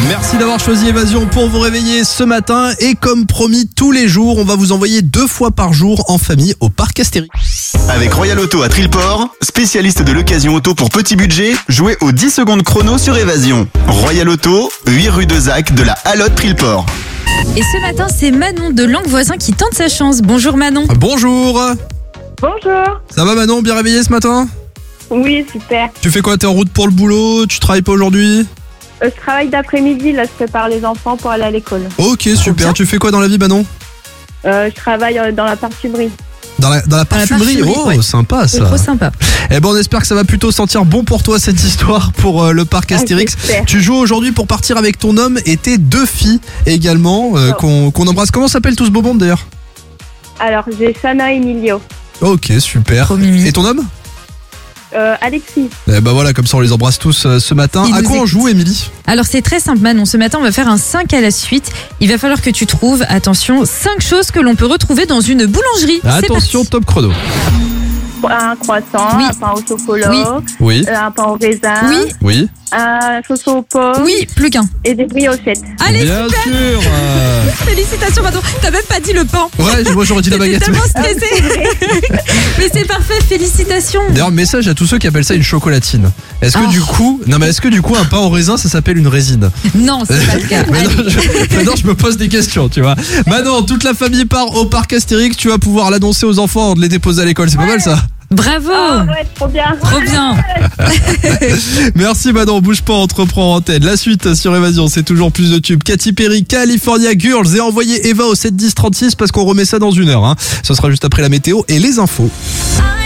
Merci d'avoir choisi Évasion pour vous réveiller ce matin. Et comme promis, tous les jours, on va vous envoyer 2 fois par jour en famille au parc Astérix. Avec Royal Auto à Trillport, spécialiste de l'occasion auto pour petit budget, jouez aux 10 secondes chrono sur Évasion. Royal Auto, 8 rue de Zac de la Hallotte Trillport. Et ce matin, c'est Manon de Languevoisin qui tente sa chance. Bonjour Manon. Bonjour. Bonjour. Ça va Manon, bien réveillé ce matin? Oui, super. Tu fais quoi? T'es en route pour le boulot? Tu travailles pas aujourd'hui? Je travaille d'après-midi, là, je prépare les enfants pour aller à l'école. Ok, super. Tu fais quoi dans la vie Manon? Je travaille dans la parfumerie. Dans la parfumerie? Oh, ouais. sympa C'est ça. trop sympa. Eh ben on espère que ça va plutôt sentir bon pour toi cette histoire pour le parc Astérix. j'espère. Tu joues aujourd'hui pour partir avec ton homme et tes 2 filles également qu'on embrasse. Comment s'appelle tout ce beau monde d'ailleurs? Alors, j'ai Sana et Emilio. Ok, super. Trop mimi. Et ton homme? Alexis. Eh ben voilà, comme ça on les embrasse tous ce matin. Ils À nous quoi on écoutent. joue Émilie? Alors c'est très simple Manon, ce matin on va faire un 5 à la suite. Il va falloir que tu trouves, attention, 5 choses que l'on peut retrouver dans une boulangerie. C'est Attention, parti. top chrono. Un croissant, Oui. un pain au chocolat, Oui. Oui, un pain au raisin, Oui, oui. un chausson aux pommes oui, plus qu'un. et des briochettes. Allez, Bien sûr. félicitations Manon. T'as même pas dit le pain. Ouais, moi j'aurais dit la T'étais baguette. tellement stressée. Mais c'est parfait, félicitations. D'ailleurs, message à tous ceux qui appellent ça une chocolatine. Est-ce que Oh. du coup un pain au raisin ça s'appelle une résine? Non, c'est pas le cas. Maintenant je me pose des questions, tu vois. Maintenant, toute la famille part au parc Astérix, tu vas pouvoir l'annoncer aux enfants avant de les déposer à l'école, c'est pas mal ça. Bravo. Ouais, trop bien. Trop bien. Merci Manon, bouge pas, on te reprend en antenne. La suite sur Évasion, c'est toujours plus de tubes. Katy Perry, California Girls, et envoyez Eva au 7 10 36 parce qu'on remet ça dans 1 heure. Ce sera juste après la météo et les infos.